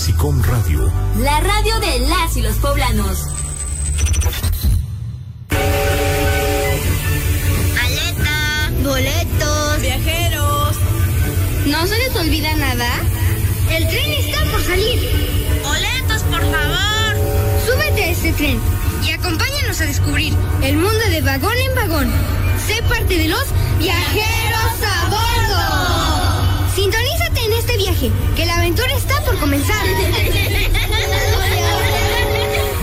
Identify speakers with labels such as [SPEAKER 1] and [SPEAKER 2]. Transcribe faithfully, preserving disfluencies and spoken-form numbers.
[SPEAKER 1] Musicom Radio.
[SPEAKER 2] La radio de las y los poblanos.
[SPEAKER 3] Aleta, boletos,
[SPEAKER 4] viajeros.
[SPEAKER 3] ¿No se les olvida nada? El tren está por salir.
[SPEAKER 4] Boletos, por favor.
[SPEAKER 3] Súbete a este tren y acompáñanos a descubrir el mundo de vagón en vagón. Sé parte de los viajeros.